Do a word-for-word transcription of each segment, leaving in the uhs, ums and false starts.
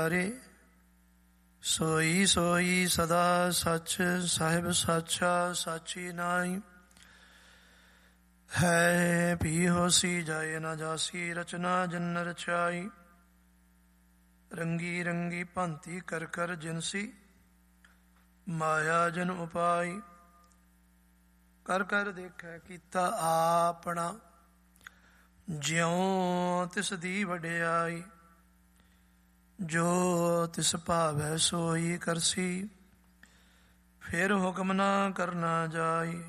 ਸੋਈ ਸੋਈ ਸਦਾ ਸੱਚ, ਸਾਹਿਬ ਸਾਚਾ ਸਾਚੀ ਨਾਈ। ਹੈ ਵੀ ਹੋਸੀ ਜਾਏ ਨਾ ਜਾਸੀ, ਰਚਨਾ ਜਨ ਰਚਾਈ। ਰੰਗੀ ਰੰਗੀ ਭਾਂਤੀ ਕਰ ਕਰ ਜਿਨਸੀ, ਮਾਇਆ ਜਨ ਉਪਾਈ। ਕਰ ਕਰ ਦੇਖੈ ਕੀਤਾ ਆਪਣਾ, ਜਿਉ ਤਿਸ ਦੀ ਵਡਿਆਈ। ਜੋ ਤਿਸ ਭਾਵੈ ਸੋਈ ਕਰਸੀ, ਫਿਰ ਹੁਕਮ ਨਾ ਕਰਨਾ ਜਾਈ।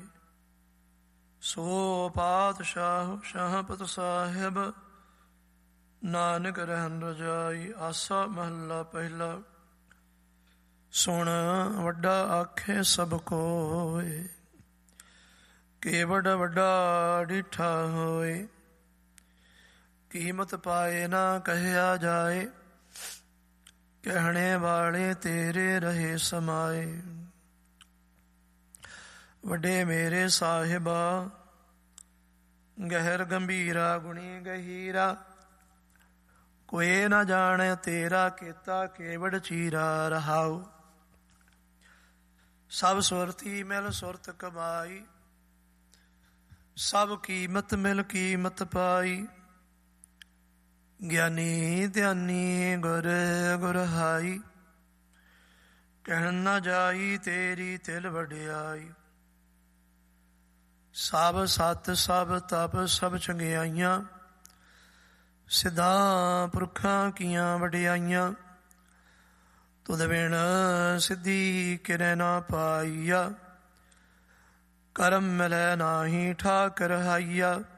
ਸੋ ਪਾਤਸ਼ਾਹ ਸ਼ਾਹਪਤ ਸਾਹਿਬ, ਨਾਨਕ ਰਹਿਣ ਰਜਾਈ। ਆਸਾ ਮਹੱਲਾ ਪਹਿਲਾ। ਸੁਣ ਵੱਡਾ ਆਖੇ ਸਭ ਕੋਇ, ਕੇਵਡ ਵੱਡਾ ਡਿਠਾ ਹੋਏ। ਕੀਮਤ ਪਾਏ ਨਾ ਕਹਿਆ ਜਾਏ, ਕਹਿਣੇ ਵਾਲੇ ਤੇਰੇ ਰਹੇ ਸਮਾਏ। ਵੱਡੇ ਮੇਰੇ ਸਾਹਿਬਾ, ਗਹਿਰ ਗੰਭੀਰਾ ਗੁਣੀ ਗਹੀਰਾ। ਕੋਈ ਨਾ ਜਾਣੇ ਤੇਰਾ ਕੀਤਾ, ਕੇਵੜ ਚੀਰਾ ਰਹਾਉ। ਸਭ ਸੁਰਤੀ ਮਿਲ ਸੁਰਤ ਕਮਾਈ, ਸਭ ਕੀਮਤ ਮਿਲ ਕੀਮਤ ਪਾਈ। ਗਿਆਨੀ ਧਿਆਨੀ ਗੁਰ ਗੁਰਹਾਈ, ਕਹਿਣ ਨਾ ਜਾਈ ਤੇਰੀ ਤਿਲ ਵਡਿਆਈ। ਸਭ ਸਤ ਸਭ ਤਪ ਸਭ ਚੰਗਿਆਈਆਂ, ਸਿੱਧਾਂ ਪੁਰਖਾਂ ਕੀਆਂ ਵਡਿਆਈਆਂ। ਤੁਧ ਬਿਨ ਸਿੱਧੀ ਕਿਰੈ ਨਾ ਪਾਈਆ, ਕਰਮ ਮਿਲੈ ਨਾਹੀ ਠਾਕ ਰਹਾਈਆ।